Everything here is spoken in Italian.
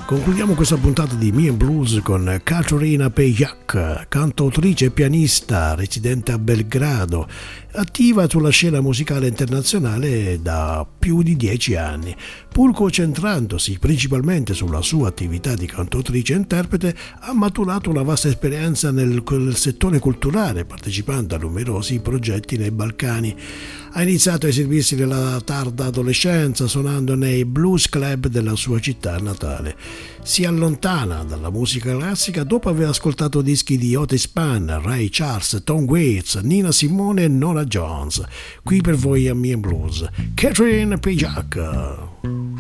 Concludiamo questa puntata di Me and Blues con Katerina Pejak, cantautrice e pianista residente a Belgrado, attiva sulla scena musicale internazionale da più di 10 anni. Pur concentrandosi principalmente sulla sua attività di cantautrice e interprete, ha maturato una vasta esperienza nel settore culturale, partecipando a numerosi progetti nei Balcani. Ha iniziato a esibirsi nella tarda adolescenza suonando nei blues club della sua città natale. Si allontana dalla musica classica dopo aver ascoltato dischi di Otis Spann, Ray Charles, Tom Waits, Nina Simone e Nora Jones. Qui per voi a Me and Blues, Katerina Pejak.